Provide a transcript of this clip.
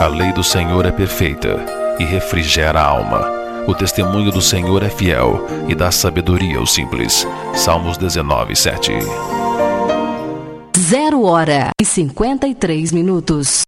A lei do Senhor é perfeita e refrigera a alma. O testemunho do Senhor é fiel e dá sabedoria aos simples. Salmos 19:7. 0h53.